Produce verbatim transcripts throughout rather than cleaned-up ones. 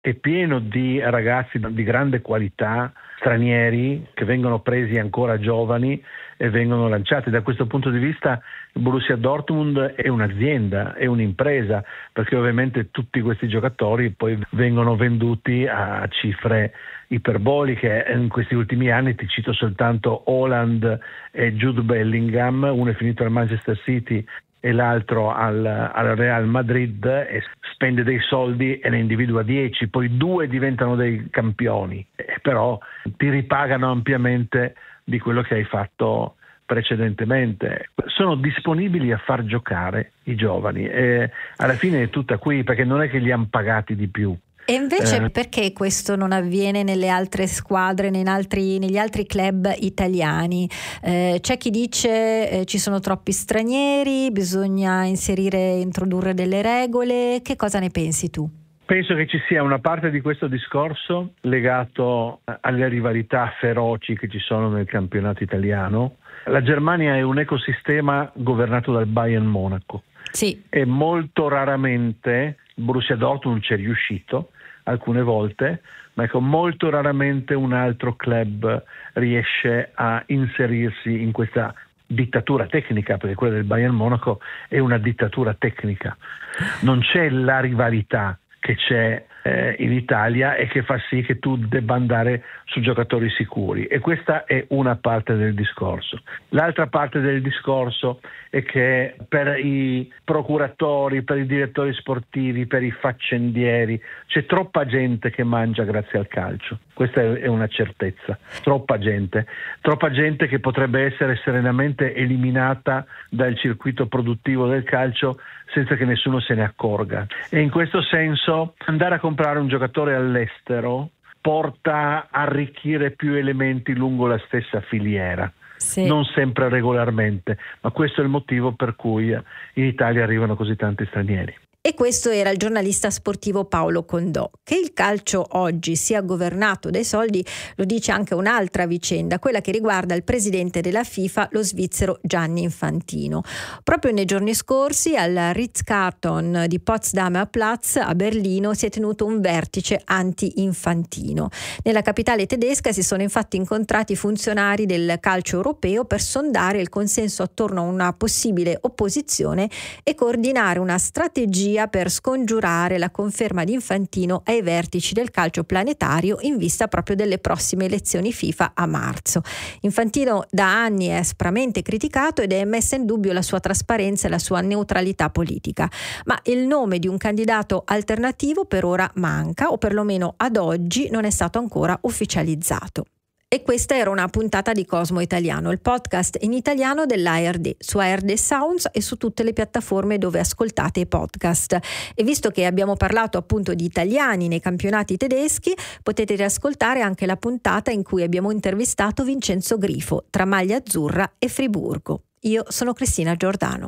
è pieno di ragazzi di grande qualità, stranieri, che vengono presi ancora giovani e vengono lanciati. Da questo punto di vista il Borussia Dortmund è un'azienda, è un'impresa, perché ovviamente tutti questi giocatori poi vengono venduti a cifre iperboliche. In questi ultimi anni ti cito soltanto Haaland e Jude Bellingham, uno è finito al Manchester City e l'altro al, al Real Madrid, e spende dei soldi e ne individua dieci, poi due diventano dei campioni, e però ti ripagano ampiamente di quello che hai fatto precedentemente. Sono disponibili a far giocare i giovani e alla fine è tutta qui, perché non è che li hanno pagati di più. E invece eh. perché questo non avviene nelle altre squadre, negli altri, negli altri club italiani? Eh, c'è chi dice eh, ci sono troppi stranieri, bisogna inserire, introdurre delle regole. Che cosa ne pensi tu? Penso che ci sia una parte di questo discorso legato alle rivalità feroci che ci sono nel campionato italiano. La Germania è un ecosistema governato dal Bayern Monaco. Sì. E molto raramente il Borussia Dortmund ci è riuscito alcune volte, ma ecco, molto raramente un altro club riesce a inserirsi in questa dittatura tecnica, perché quella del Bayern Monaco è una dittatura tecnica. Non c'è la rivalità che c'è eh, in Italia e che fa sì che tu debba andare su giocatori sicuri, e questa è una parte del discorso. L'altra parte del discorso è che per i procuratori, per i direttori sportivi, per i faccendieri c'è troppa gente che mangia grazie al calcio. Questa è una certezza, troppa gente, troppa gente che potrebbe essere serenamente eliminata dal circuito produttivo del calcio senza che nessuno se ne accorga. E in questo senso andare a comprare un giocatore all'estero porta a arricchire più elementi lungo la stessa filiera. Sì. Non sempre regolarmente, ma questo è il motivo per cui in Italia arrivano così tanti stranieri. E questo era il giornalista sportivo Paolo Condò. Che il calcio oggi sia governato dai soldi lo dice anche un'altra vicenda, quella che riguarda il presidente della FIFA, lo svizzero Gianni Infantino. Proprio nei giorni scorsi al Ritz-Carlton di Potsdamer Platz a Berlino si è tenuto un vertice anti-Infantino. Nella capitale tedesca si sono infatti incontrati funzionari del calcio europeo per sondare il consenso attorno a una possibile opposizione e coordinare una strategia per scongiurare la conferma di Infantino ai vertici del calcio planetario in vista proprio delle prossime elezioni FIFA a marzo. Infantino da anni è aspramente criticato ed è messa in dubbio la sua trasparenza e la sua neutralità politica, ma il nome di un candidato alternativo per ora manca, o perlomeno ad oggi non è stato ancora ufficializzato. E questa era una puntata di Cosmo Italiano, il podcast in italiano dell'A R D, su A R D Sounds e su tutte le piattaforme dove ascoltate i podcast. E visto che abbiamo parlato appunto di italiani nei campionati tedeschi, potete riascoltare anche la puntata in cui abbiamo intervistato Vincenzo Grifo, tra Maglia Azzurra e Friburgo. Io sono Cristina Giordano.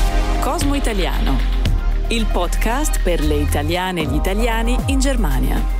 Cosmo Italiano, il podcast per le italiane e gli italiani in Germania.